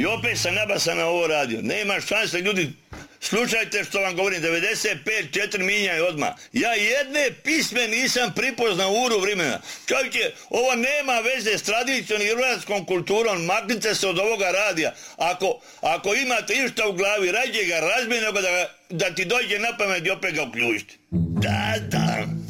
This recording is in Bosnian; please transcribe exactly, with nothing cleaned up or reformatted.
I opet sam nabasan na ovo radio. Nema šanse, ljudi, slušajte što vam govorim, devedeset pet četiri minjaj odmah. Ja jedne pisme nisam pripoznao u uru vremena. Čovječe, ovo nema veze s tradicijom i hrvatskom kulturom, maknite se od ovoga radija. Ako, ako imate išta u glavi, rađe ga razbij nego da, da ti dođe na pamet i opet ga uključite. Da, da.